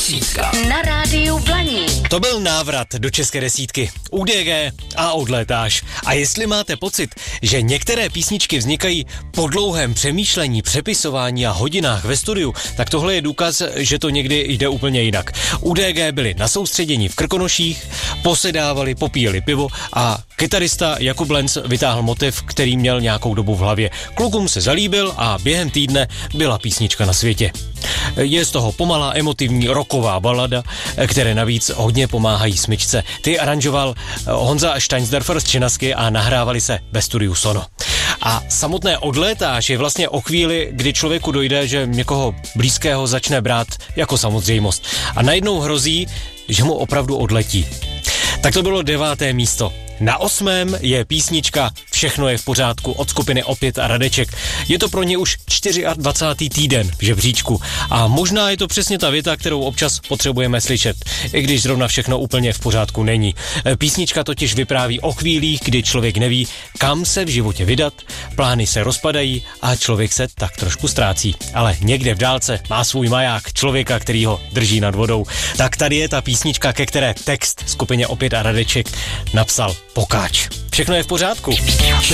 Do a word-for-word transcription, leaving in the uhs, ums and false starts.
Desítka na rádiu Blaník. To byl návrat do české desítky. U D G a odletáš. A jestli máte pocit, že některé písničky vznikají po dlouhém přemýšlení, přepisování a hodinách ve studiu, tak tohle je důkaz, že to někdy jde úplně jinak. U D G byli na soustředění v Krkonoších, posedávali, popíjeli pivo a kytarista Jakub Lenz vytáhl motiv, který měl nějakou dobu v hlavě. Klukům se zalíbil a během týdne byla písnička na světě. Je z toho pomalá emotivní rocková balada, které navíc hodně pomáhají smyčce. Ty aranžoval Honza Steinsdorfer z Činasky a nahrávali se ve studiu Sono. A samotné odlétáš je vlastně o chvíli, kdy člověku dojde, že někoho blízkého začne brát jako samozřejmost. A najednou hrozí, že mu opravdu odletí. Tak to bylo deváté místo. Na osmém je písnička Všechno je v pořádku od skupiny Opět a Radeček. Je to pro ně už dvacátý čtvrtý týden v žebříčku a možná je to přesně ta věta, kterou občas potřebujeme slyšet, i když zrovna všechno úplně v pořádku není. Písnička totiž vypráví o chvílích, kdy člověk neví, kam se v životě vydat, plány se rozpadají a člověk se tak trošku ztrácí. Ale někde v dálce má svůj maják, člověka, který ho drží nad vodou. Tak tady je ta písnička, ke které text skupině Opět a Radeček napsal Pokáč. Všechno je v pořádku.